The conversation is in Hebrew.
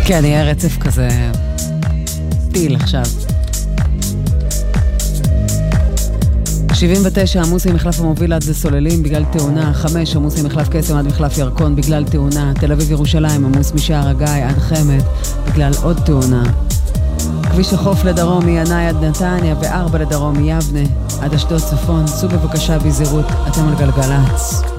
כן, יהיה רצף כזה טיל עכשיו. 79, עמוסי מחלף המוביל עד לסוללים בגלל תאונה. 5, עמוסי מחלף קסם עד מחלף ירקון בגלל תאונה. תל אביב ירושלים, עמוס משער הגיא עד חמד בגלל עוד תאונה. כביש החוף לדרום מינאי עד נתניה, ו4 לדרום מיבנה עד אשדוד צפון. סעו בבקשה בזהירות, אתם על גלגלצ.